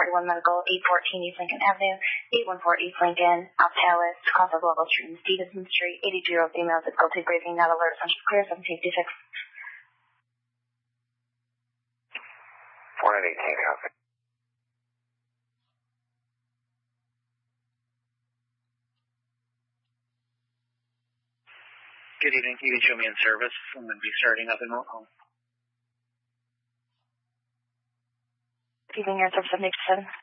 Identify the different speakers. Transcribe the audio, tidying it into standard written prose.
Speaker 1: 41 Medical, 814 East Lincoln Avenue, 814 East Lincoln, Al Palace, Concord Global Street, Stevenson Street, 82-year-old female, difficulty breathing, not alert, essential clear, 1756.
Speaker 2: 418, copy.
Speaker 3: Good evening, you can show me in service. I'm going to be starting up in Montcalm.
Speaker 1: Good evening, Air Service 787.